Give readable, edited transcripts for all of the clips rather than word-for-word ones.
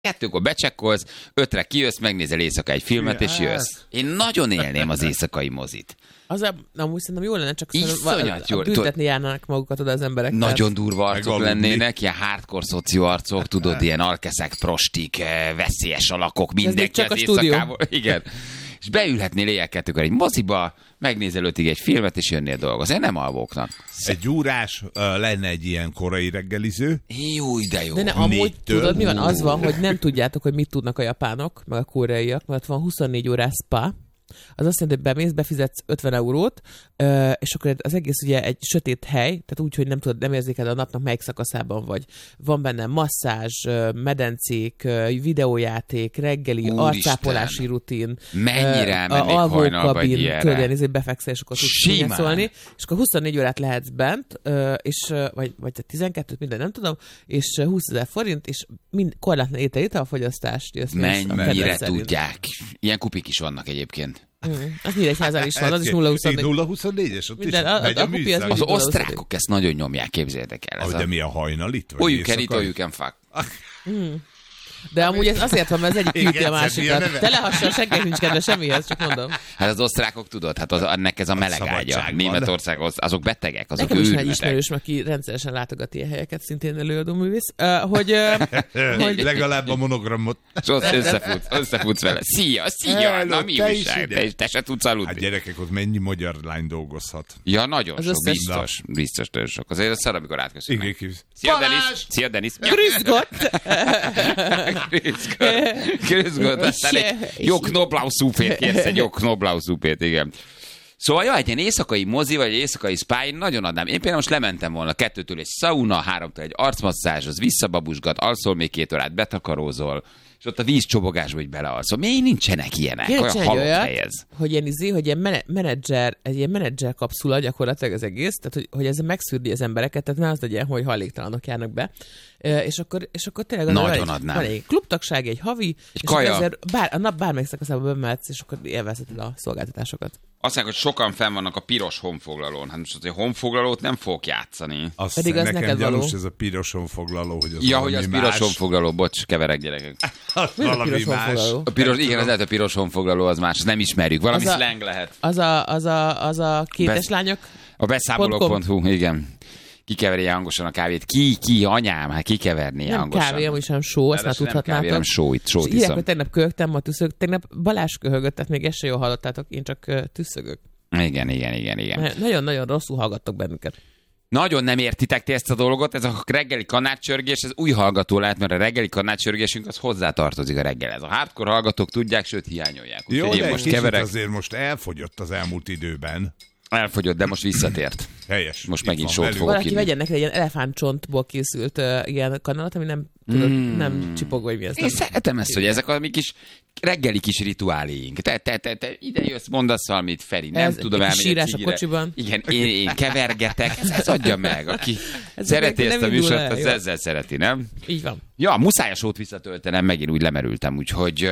2-kor becsekkolsz, 5-re kijössz, megnézel éjszaka egy filmet, és jössz. Én nagyon élném az éjszakai mozit. Amúgy szerintem jó lenne, csak büntetni járnának magukat oda az emberek. Nagyon durva arcok lennének, ilyen hardcore szocióarcok, tudod, ilyen alkeszek, prostik, veszélyes alakok, mindenki az éjszakával. Igen. És beülhetnél éjjel 2-kor egy moziba, megnézel 5-ig egy filmet, és jönnél dolgozni. Nem alvóknak. Egy órás lenne egy ilyen korai reggeliző. Jó, de jó. De amúgy tudod, mi van? Az van, hogy nem tudjátok, hogy mit tudnak a japánok, meg a koreaiak, mert van 24 órás spa. Az azt jelenti, hogy bemész, befizetsz 50 eurót, és akkor az egész ugye egy sötét hely, tehát úgy, hogy nem érzékel a napnak melyik szakaszában vagy. Van benne masszázs, medencék, videójáték, reggeli, arcápolási rutin. Mennyire elmennék hajnalba egy ilyenre? Tudod, befekszel, és akkor tudsz szólni. És akkor 24 órát lehetsz bent, és, vagy 12-t, minden nem tudom, és 20 000 forint, és korlátlan étel-italfogyasztást. Mennyire tudják? Ilyen kupik is vannak egyébként. Az Nyíregyházán is van, az is 0-24-es, ott is megy a műszak. Az osztrákok ezt nagyon nyomják, képzeljétek el. De mi a hajnalit? All you can eat, all you can fuck. De amúgy ez azért van, mert az egyik küldi a másikat. Telehasson, senkinek nincs kedve semmihez, csak mondom. Hát az osztrákok tudod, hát ennek ez a meleg ágya. Németország, azok betegek, azok nekem is egy ismerős, aki rendszeresen látogat ilyen helyeket, szintén előadó művész, hogy legalább a monogramot. És összefutsz vele. Szia, na mi újság? Te se tudsz aludni. Hát gyerekek, ott mennyi magyar lány dolgozhat? Ja, nagyon sok, biztos nagyon sok. Azért szar, amikor átköszönnek. Szia, Denis. Grüßgott, aztán egy jó knoblauchszúpét kérsz, egy jó knoblauchszúpét, igen. Szóval egy ilyen éjszakai mozi, vagy egy éjszakai spa, én nagyon adnám. Én például most lementem volna 2-től egy sauna, 3-től egy arcmasszázs, az visszababusgat, alszol még 2 órát, betakarózol, és ott a vízcsobogásba így belealszol. Miért nincsenek ilyenek? Olyan halott helyez. Hogy ilyen menedzser, egy ilyen menedzser kapszula gyakorlatilag az egész, tehát hogy ez megszűrdi az embereket, tehát ne az legyen, hogy hajléktalanok járnak be. És akkor tényleg van egy klubtagság, egy havi, egy kaja. A nap bármelyik szakaszában bemehetsz, és akkor élvezheted a szolgáltatásokat. Azt mondják, hogy sokan fenn vannak a piros honfoglalón. Hát most azért honfoglalót nem fogok játszani. Pedig az neked való. Ez a piros honfoglaló, hogy az hogy az piros honfoglaló. Bocs, keverek gyerekek. Az valami más. Igen, az lehet a piros honfoglaló, az más. Nem ismerjük. Valami slang lehet. Az a kétes lányok? A beszámolók.hu, igen. Kikeveri hangosan a kávét. Ki, anyám, hát kikeverni nem hangosan. Nem kávé, amúgy sem só, ezt már tudhatnátok. Nem sót iszom. Írják, hogy tegnap köhögtem, ma tüsszögök. Tegnap Balázs köhögött, tehát még ezt se jól hallottátok, én csak tüsszögök. Igen. Nagyon-nagyon rosszul hallgattok bennünket. Nagyon nem értitek ti ezt a dolgot, ez a reggeli kanálcsörgés, ez új hallgató lehet, mert a reggeli kanálcsörgésünk az hozzátartozik a reggelhez. A hardcore hallgatók tudják, sőt hiányolják. Jó, de most keverek... azért most elfogyott az elmúlt időben. Elfogyott, de most visszatért. Helyes. Most megint sót fogok valaki inni. Vegyen neki egy ilyen elefántcsontból készült ilyen kanalat, ami nem csipog, vagy mi ez. Én szeretem ezt, hogy ezek a mi kis reggeli kis rituáléink. Te ide jössz, mondasz valamit, Feri, nem tudom elmenni. Sírás a kocsiban. Igen, én kevergetek, ez adja meg. Aki szereti ezt a műsort, az ezzel szereti, nem? Így van. Ja, muszáj a sót visszatöltenem, megint úgy lemerültem, úgyhogy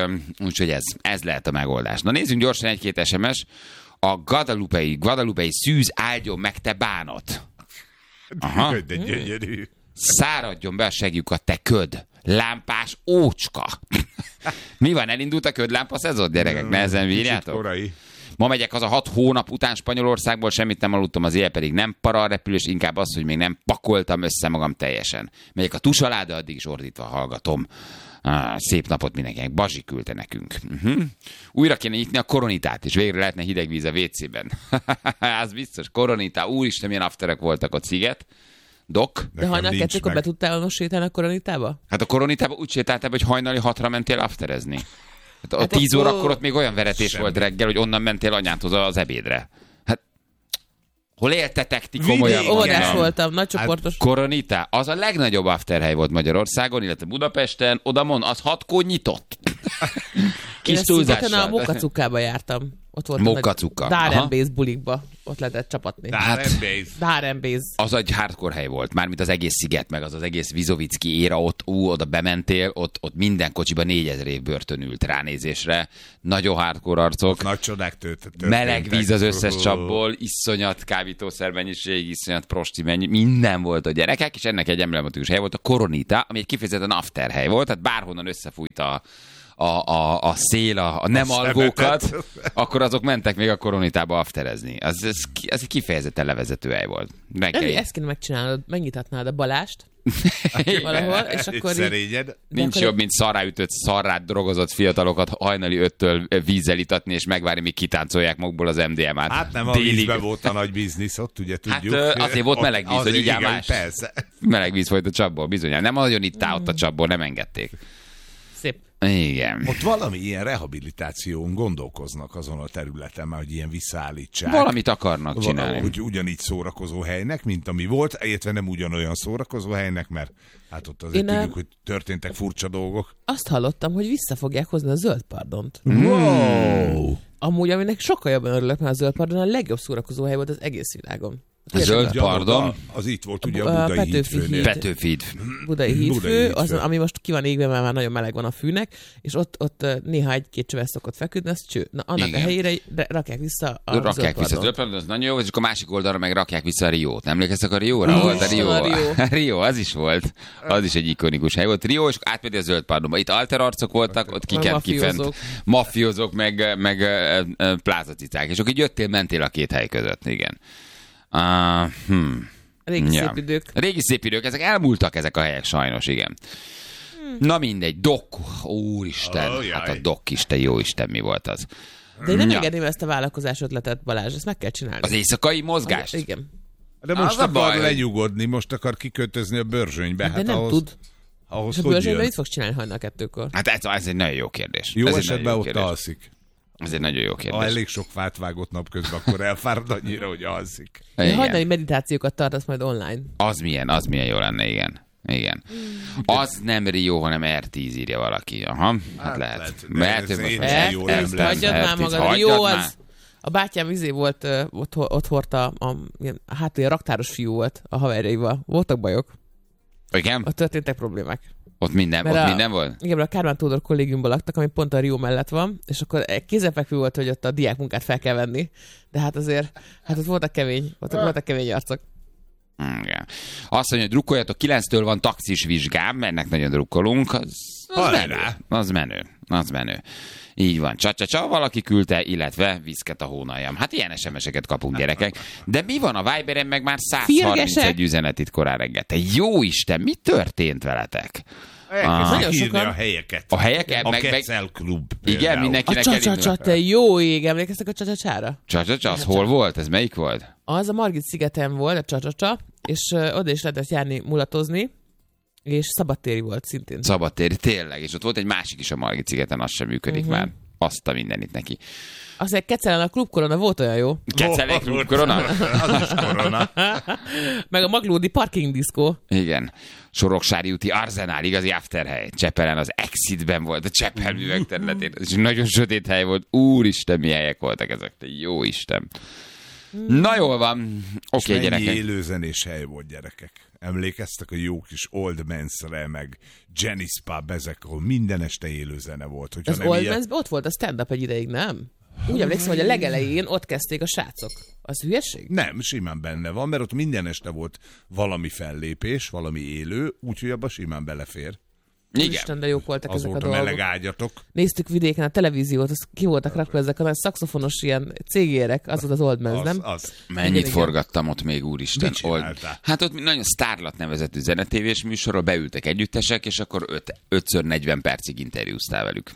ez lehet a megoldás. Na nézzünk gyorsan egy-két SMS. A Guadalupe-i szűz áldjon meg te bánat. Aha. De gyönyörű. Száradjon be a segjukat, te köd. Lámpás ócska. Mi van, elindult a ködlámpa szezon, gyerekek? Nehezen bírjátok? Ma megyek az a 6 hónap után Spanyolországból, semmit nem aludtam, az éjjel pedig nem para a repülés, inkább az, hogy még nem pakoltam össze magam teljesen. Megyek a tus alá, de addig is ordítva hallgatom. Szép napot mindenkinek. Bazsi küldte nekünk. Újra kéne nyitni a koronitát, és végre lehetne hideg víz a WC-ben. Az biztos. Koronita. Úristen, milyen afterek voltak ott, Sziget. Dok. De hajnal 2-kor be tudtál most sétálni a koronitába? Hát a koronitába úgy sétáltál, hogy hajnali 6-ra mentél afterezni. Hát a 10 órakor ott még olyan veretés volt reggel, hogy onnan mentél anyádhoz az ebédre. Hát hol éltetek ti komolyan? Óvodás voltam, nagy csoportos. Hát, Koronita, az a legnagyobb afterhely volt Magyarországon, illetve Budapesten, odamon az 6-kor nyitott. Kis túlzással. Én a Mokacukába jártam. Ott volt Mokka-cukka. Dárembész bulikba. Ott lehetett csapatni. Dárembész. Az egy hardcore hely volt. Mármint az egész sziget, meg az egész Vizovicki éra, oda bementél, ott minden kocsiba 4000 év börtön ült ránézésre. Nagyon hardcore arcok. Nagy csodák történtek. Meleg víz az összes csapból, iszonyat kábítószermennyiség, iszonyat prosti minden volt a gyerekek, és ennek egy emblematikus hely volt a Koronita, ami egy kifejezetten after hely volt, tehát bárhonnan összefújt a szél, a nem alvókat, akkor azok mentek még a Koronitába afterezni. Ez egy kifejezetten levezető hely volt. Ezt kéne megcsinálnod, megnyithatnád a Balást valahol, és akkor nincs jobb, mint szarráütött, szarrát drogozott fiatalokat hajnali 5-től vízzel itatni, és megvárni, míg kitáncolják magukból az MDMA-t. Hát nem a vízben volt a nagy biznisz, ott ugye tudjuk. Hát azért volt meleg víz, hogy így más. Persze. Meleg víz folyt a csapból, bizonyán. Nem nagyon ittál ott a csapból, nem engedték. Szép. Igen. Ott valami ilyen rehabilitáción gondolkoznak azon a területen, már hogy ilyen visszaállítsák. Valamit akarnak csinálni. Hogy ugyanígy szórakozó helynek, mint ami volt, illetve nem ugyanolyan szórakozó helynek, mert hát ott azért tudjuk, hogy történtek furcsa dolgok. Azt hallottam, hogy vissza fogják hozni a zöld pardont. Wow! Amúgy, aminek sokkal jobban örülök, mert a zöld pardon a legjobb szórakozó hely volt az egész világon. A zöld pardon. Az itt volt ugye a Budai hídfőnél. Petőfid. Budai hídfő, az, ami most ki van égve, mert már nagyon meleg van a fűnek, és ott néha egy-két csöves szokott feküdni, az cső. Na, annak a helyére rakják vissza a rakják vissza a zöld pardon, az nagyon jó, és akkor a másik oldalra meg rakják vissza a Riót. Emlékeztek a Rióra? Volt a Rio. Rio, az is volt. Az is egy ikonikus hely volt. Rio, és átmegy a zöld pardonba. Itt alterarcok voltak, ott kifent mafiózók, meg plázacicák. És akkor így jöttél, mentél a két hely között, igen. Régi szép idők. Régi szép idők, ezek elmúltak ezek a helyek sajnos, igen. Na mindegy, Dok, úristen, hát a Dok is, te jó Isten, mi volt az? De én nem engedném ezt a vállalkozás ötletet, Balázs, ezt meg kell csinálni. Az éjszakai mozgást? Igen. De most akar lenyugodni, most akar kikötözni a Börzsönybe. De hát nem ahhoz, tud. Ahhoz és a Börzsönybe mit fog csinálni hajnal 2-kor? Hát ez egy nagyon jó kérdés. Jó esetben ott alszik. Ez egy nagyon jó kérdés. Ha elég sok fát vágott napközben, akkor elfárad annyira, hogy alszik. Hajnali meditációkat tartasz majd online. Az milyen jó lenne, igen. Az nem Rio, hanem R10 írja valaki. Aha, hát lehet. Mert R10, hagyjad már magad. Jó, az... A bátyám volt, ott hordta, hát ilyen raktáros fiú volt a haverjaival. Voltak bajok. Igen? Ott történtek problémák. Ott minden volt? Igen, mert a Kármán Tódor kollégiumban laktak, ami pont a Rio mellett van, és akkor kézenfekvő volt, hogy ott a diákmunkát fel kell venni, de hát azért, ott voltak kemény arcok. Igen. Azt mondja, hogy drukkoljatok, 9-től van taxis vizsgám, ennek nagyon drukkolunk, az menő. Így van, csa-csa-csa, valaki küldte, illetve viszket a hónaljam. Hát ilyen SMS-eket kapunk, gyerekek. De mi van a Viberen, meg már 131 üzenet itt korán reggel. Te jó Isten, mi történt veletek? Nagyon sokan. A helyeket. A helyeket? A Kecel Klub. Igen, mindenkinek elindul. A csa-csa-csa, te jó ég, emlékeztek a csa-csa-csára? Csa-csa-csa, az hol volt? Ez melyik volt? Az a Margit szigeten volt, a csa-csa-csa, és oda is lehetett járni mulatozni, és szabadtéri volt szintén. Szabadtéri, tényleg, és ott volt egy másik is a Margit szigeten, az sem működik már. Azt a mindenit neki. Azért Kecelen a Klub Korona volt olyan jó. Kecelen Klub Korona? Az is Korona. Meg a Maglódi parking diszkó. Igen. Soroksári úti Arzenál, igazi afterhely. Csepelen az Exitben volt, a Csepel művek területén. Ez nagyon sötét hely volt. Úristen, mi helyek voltak ezek. Jó Isten. Na jól van. Oké, gyerekek. Mennyi élőzenés hely volt, gyerekek. Emlékeztek a jó kis Old Man's-re, meg Jenny's Pub, ezek, ahol minden este élőzene volt. Az Old Man's ott volt a stand-up egy ideig, nem? Úgy emlékszem, hogy a legelején ott kezdték a srácok. Az hülyeség? Nem, simán benne van, mert ott minden este volt valami fellépés, valami élő, úgyhogy abba simán belefér. Igen. Isten, de jók voltak ezek a dolgok. Azóta meleg ágyatok. Néztük vidéken a televíziót, az ki voltak rakva ezek a nagy szaxofonos ilyen cégérek, az volt az Old Man's, nem? Mennyit igen, forgattam ott még, úristen. Hát ott nagyon Starlat nevezetű zenetévés műsorról beültek együttesek, és akkor 5x40 percig interjúztál velük.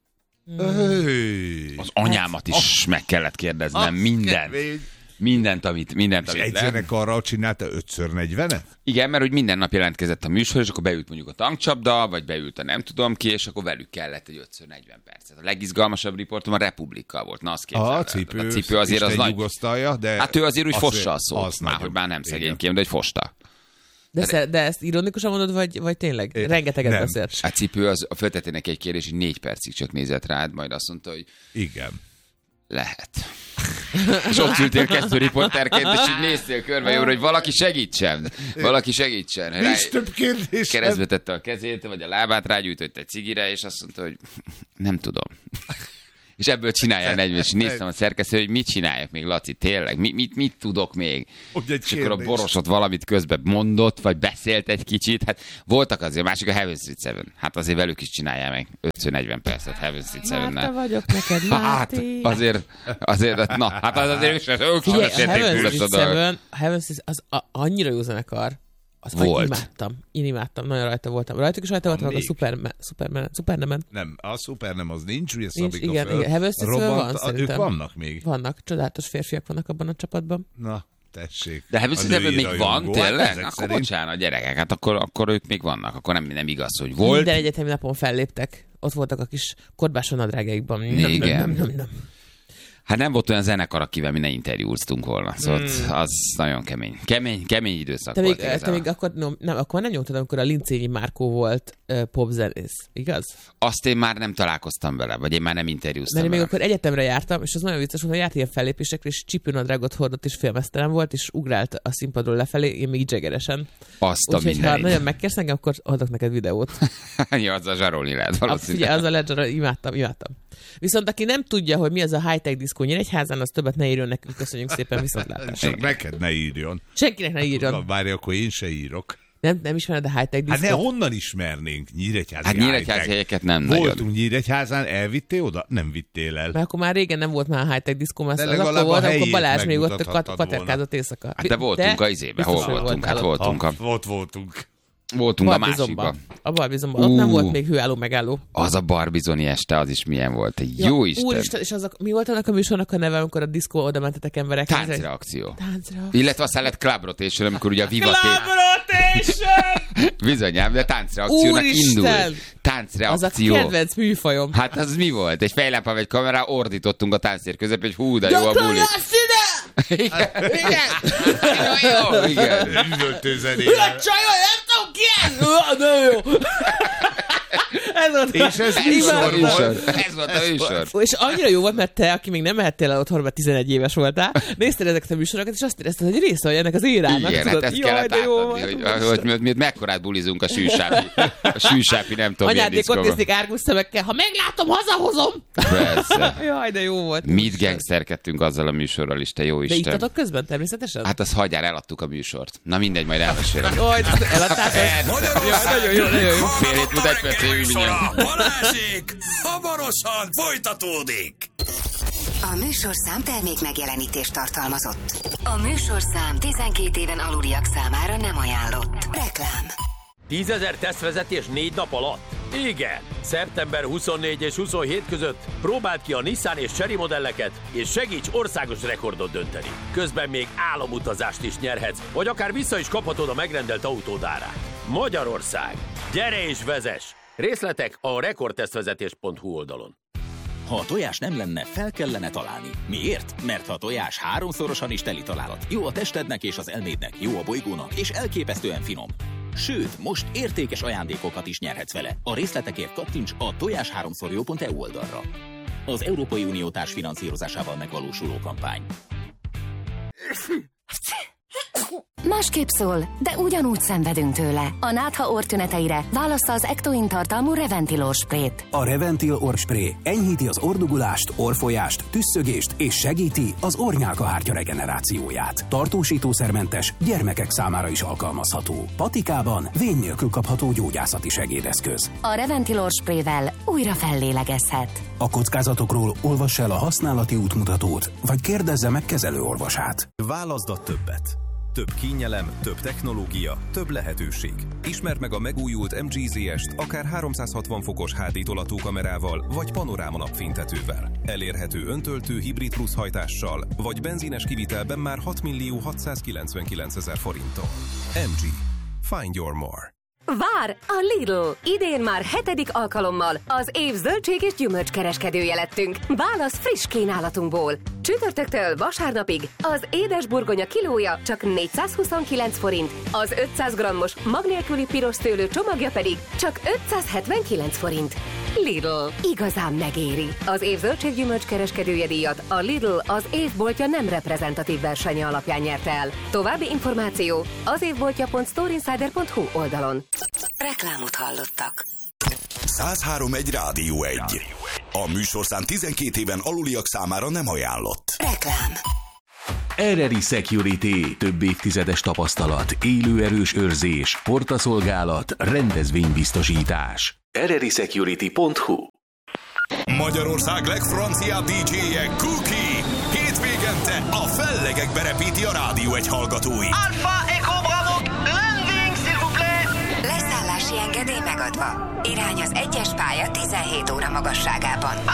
Az anyámat is meg kellett kérdeznem, mindent, amit és egy zenekarral csinálta 5x40-et? Igen, mert hogy minden nap jelentkezett a műsor, és akkor beült mondjuk a tankcsapda, vagy beült a nem tudom ki, és akkor velük kellett egy 5x40 percet. A legizgalmasabb riportom a Republikkal volt. Na, azt képzelem. A cipő azért az nagy. De hát ő azért úgy fossa a szót, hogy már nem szegényként, de hogy fosta. De ezt ironikusan mondod, vagy tényleg? Rengeteget beszélt. A cipő az föltette neki egy kérdés, hogy 4 percig csak nézett rád, majd azt mondta, hogy igen. Lehet. És ott ültél kezdőriporterként, és így néztél körbe jóra, hogy valaki segítsen. Nincs több kérdés. Keresztbe tette a kezét, vagy a lábát rágyújtott egy cigire, és azt mondta, hogy nem tudom. És ebből csináljál 40, és néztem a szerkesztő, hogy mit csináljak még, Laci, tényleg, mit tudok még? És akkor a Borosot valamit közben mondott, vagy beszélt egy kicsit, hát voltak azért, másik a Heaven Street Seven, hát azért velük is csináljál meg 50-40 percet Heaven Street Sevennel. Márta vagyok neked, Máté. Hát azért, na, hát az azért ők a Heaven Street az annyira jó zenekar. Én imádtam, nagyon rajta voltam. Rajtuk is rajta voltam, meg a Supernemen. Nem, a Supernem az nincs, ugye Szabika igen, föl. Heaven Street van, szerintem. Ők vannak még? Vannak, csodálatos férfiak vannak abban a csapatban. Na, tessék. De Heaven Street még van, tényleg? Akkor bocsánat, gyerekek, hát akkor ők még vannak, akkor nem igaz, hogy volt. Minden egyetemi napon felléptek, ott voltak a kis korbáson nadrágjaikban. Igen. Hát nem volt olyan zenekar, akivel mi ne interjúztunk volna. Szóval az nagyon kemény időszak volt. Te még akkor nem nyomtad, amikor a Lincényi Márkó volt popzenész, igaz? Azt én már nem találkoztam vele, vagy én már nem interjúztam vele. Még akkor egyetemre jártam, és az nagyon vicces volt, hogy járt ilyen fellépésekre, és csipőnadrágot hordott, és félmeztelen volt, és ugrált a színpadról lefelé, én még dzsegeresen. Úgyhogy ha nagyon megkérsz engem, akkor adok neked videót. Ja, azzal zsarolni lehet valószínűleg. Azzal lehet zsarolni, imádtam. Viszont aki nem tudja, hogy mi az a high-tech diszkó Nyíregyházán, az többet ne írjon nekünk, köszönjük szépen, viszontlátásra. Csak neked ne írjon. Senkinek ne írjon. Várj, akkor én se írok. Nem ismered a high-tech diszkót? Hát ne, honnan ismernénk Nyíregyházi Hát Nyíregyházi helyeket nem nagyon. Voltunk Nyíregyházán, elvittél oda? Nem vittél el. Mert akkor már régen nem volt már high-tech diszkó, mert az akkor volt, amikor Balázs még ott kvaterkázott éjszaka. Hát de voltunk a izébe, hol voltunk? Hát voltunk. Ott voltunk. Voltunk a másikban. A Barbizonban. Ott nem volt még hőálló megálló. Az a Barbizoni este, az is milyen volt. Jó Isten. Úristen, és mi volt annak a műsornak a neve, amikor a diszkó oda mentetek emberek? Táncreakció. Illetve aztán lett Club Rotation, amikor ugye a Viva Club Rotation! Bizonyám, de táncreakciónak indul. Táncreakció. Az a kedvenc műfajom. Hát az mi volt? Egy fejlámpával, egy kamerá, ordítottunk a tánctér közepén, hogy hú, de jó a buli. Igen. Üvöltő zenére. Csajol, nem tudom ki ez! De jó. Ez volt. És ez Ez volt a műsor. És annyira jó volt, mert te, aki még nem mehettél el otthon, mert 11 éves voltál, nézted ezeket a műsorokat, és azt érezted, hogy része vagy ennek az érának. Igen, hát ezt kellett átadni, hogy mekkorát bulizunk a sűsápi, nem tudom milyen diszkóban. Anyádék ott nézték árgus szemekkel, ha meglátom, hazahozom. Persze. Jaj, de jó volt. Mit gangsterkedtünk azzal a műsorral is, te jó Isten. De ittatok közben természetesen? Hát az hagyjál, eladtuk a műsort. Na mindegy, majd elmesélem. Jaj, eladtátok? Nagyon jó. Fél hét múlva egy percig Balázsék, hamarosan folytatódik! A műsorszám termék megjelenítést tartalmazott. A műsorszám 12 éven aluliak számára nem ajánlott. Reklám. 10 000 tesztvezetés 4 nap alatt? Igen! Szeptember 24 és 27 között próbáld ki a Nissan és Chery modelleket, és segíts országos rekordot dönteni. Közben még álomutazást is nyerhetsz, vagy akár vissza is kaphatod a megrendelt autód árát. Magyarország! Gyere és vezess! Részletek a rekordtesztvezetés.hu oldalon. Ha a tojás nem lenne, fel kellene találni. Miért? Mert a tojás 3-szorosan is teli találat. Jó a testednek és az elmédnek, jó a bolygónak, és elképesztően finom. Sőt, most értékes ajándékokat is nyerhetsz vele. A részletekért kattints a tojás3szorjó.eu oldalra. Az Európai Unió társfinanszírozásával megvalósuló kampány. Másképp szól, de ugyanúgy szenvedünk tőle. A nátha orrtüneteire válassza az Ectoin tartalmú Reventil orrsprét. A Reventil orrspray enyhíti az orrdugulást, orrfolyást, tüsszögést és segíti az orrnyálkahártya regenerációját. Tartósítószermentes, gyermekek számára is alkalmazható. Patikában vén nélkül kapható gyógyászati segédeszköz. A Reventil orrsprével újra fellélegezhet. A kockázatokról olvass el a használati útmutatót, vagy kérdezze meg kezelőorvosát. Válaszd a többet. Több kínjelem, több technológia, több lehetőség. Ismerd meg a megújult MG-ZS-t akár 360 fokos HD tolatókamerával vagy panoráma napfénytetővel. Elérhető öntöltő hibrid plusz hajtással, vagy benzines kivitelben már 6.699.000 forinttal. MG. Find your more. Vár a Lidl! Idén már 7. alkalommal az év zöldség és gyümölcs kereskedője lettünk. Válasz friss kínálatunkból. Csütörtöktől vasárnapig az édesburgonya kilója csak 429 forint, az 500 grammos mag nélküli piros szőlő csomagja pedig csak 579 forint. Lidl. Igazán megéri. Az év zöldséggyümölcs kereskedője díjat a Lidl az évboltja nem reprezentatív versenye alapján nyerte el. További információ az évboltja.storeinsider.hu oldalon. Reklámot hallottak. 103.1 Rádió 1. A műsorszám 12 éven aluliak számára nem ajánlott. Reklám. RRI Security. Több évtizedes tapasztalat, élő erős őrzés, portaszolgálat, rendezvénybiztosítás. rrisecurity.hu. Magyarország legfranciább DJ-je Cookie. Hétvégente a fellegekbe repíti a Rádió 1 hallgatói. Alpha Echo Bravo, landing s'il vous plaît. Leszállási engedély megadva. Irány az 1-es pálya 17 óra magasságában.